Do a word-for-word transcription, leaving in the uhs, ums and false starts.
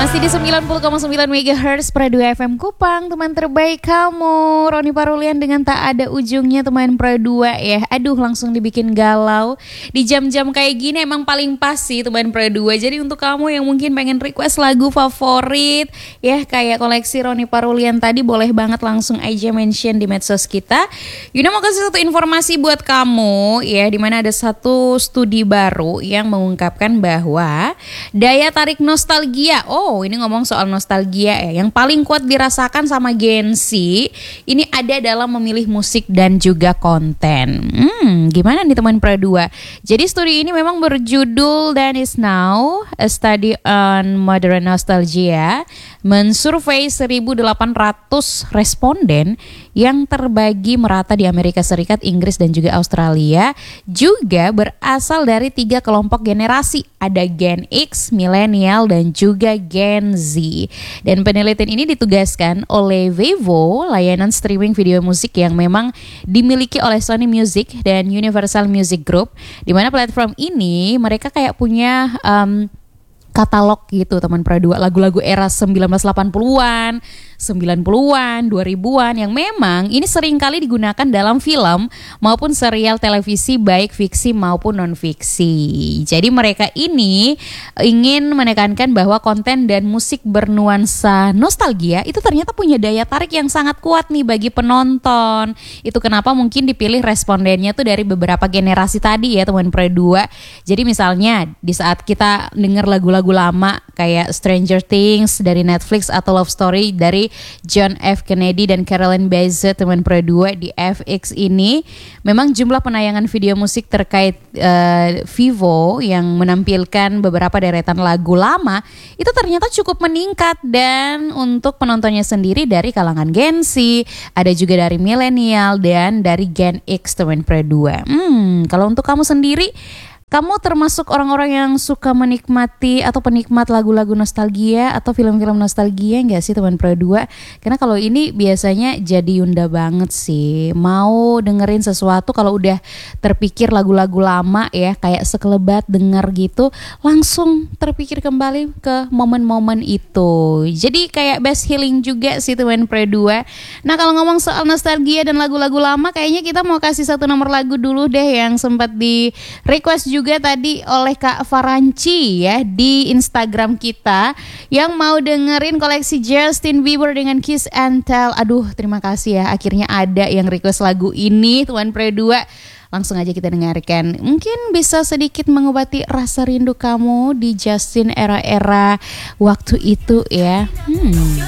Masih di sembilan puluh koma sembilan megahertz Pro dua F M Kupang, teman terbaik kamu. Roni Parulian dengan tak ada ujungnya teman Pro dua ya. Aduh, langsung dibikin galau. Di jam-jam kayak gini emang paling pas sih teman Pro dua. Jadi untuk kamu yang mungkin pengen request lagu favorit ya, kayak koleksi Roni Parulian tadi, boleh banget langsung aja mention di medsos kita. Yuna mau kasih satu informasi buat kamu ya, dimana ada satu studi baru yang mengungkapkan bahwa daya tarik nostalgia, oh ini ngomong soal nostalgia ya, yang paling kuat dirasakan sama Gen Z ini ada dalam memilih musik dan juga konten. Hmm, gimana nih teman Pro dua? Jadi studi ini memang berjudul Dan Is Now, A Study on Modern Nostalgia, mensurvei seribu delapan ratus responden yang terbagi merata di Amerika Serikat, Inggris dan juga Australia, juga berasal dari tiga kelompok generasi. Ada Gen X, Millennial dan juga Gen Z. Dan penelitian ini ditugaskan oleh Vevo, layanan streaming video musik yang memang dimiliki oleh Sony Music dan Universal Music Group, di mana platform ini mereka kayak punya um, katalog gitu teman Pro dua, lagu-lagu era sembilan belas delapan puluhan, sembilan puluhan, dua ribuan yang memang ini sering kali digunakan dalam film maupun serial televisi baik fiksi maupun non-fiksi. Jadi mereka ini ingin menekankan bahwa konten dan musik bernuansa nostalgia itu ternyata punya daya tarik yang sangat kuat nih bagi penonton. Itu kenapa mungkin dipilih respondennya tuh dari beberapa generasi tadi ya teman Pro dua. Jadi misalnya di saat kita dengar lagu-lagu lama kayak Stranger Things dari Netflix atau Love Story dari John F. Kennedy dan Carolyn Bassett teman Pro dua di F X ini, memang jumlah penayangan video musik terkait uh, Vivo yang menampilkan beberapa deretan lagu lama itu ternyata cukup meningkat, dan untuk penontonnya sendiri dari kalangan Gen Z, ada juga dari milenial dan dari Gen X teman Pro dua. Hmm, kalau untuk kamu sendiri, kamu termasuk orang-orang yang suka menikmati atau penikmat lagu-lagu nostalgia atau film-film nostalgia nggak sih teman Pro dua? Karena kalau ini biasanya jadi Yunda banget sih, mau dengerin sesuatu kalau udah terpikir lagu-lagu lama ya, kayak sekelebat denger gitu, langsung terpikir kembali ke momen-momen itu. Jadi kayak best healing juga sih teman Pro dua. Nah kalau ngomong soal nostalgia dan lagu-lagu lama, kayaknya kita mau kasih satu nomor lagu dulu deh yang sempat di request juga juga tadi oleh Kak Faranci ya di Instagram kita, yang mau dengerin koleksi Justin Bieber dengan Kiss and Tell. Aduh, terima kasih ya, akhirnya ada yang request lagu ini Tuan Pro dua. Langsung aja kita dengarkan. Mungkin bisa sedikit mengobati rasa rindu kamu di Justin era-era waktu itu ya. Hmm.